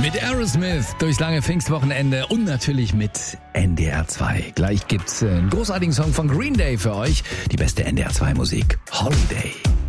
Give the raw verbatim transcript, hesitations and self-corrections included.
Mit Aerosmith durchs lange Pfingstwochenende und natürlich mit N D R zwei. Gleich gibt's einen großartigen Song von Green Day für euch. Die beste N D R zwei Musik. Holiday.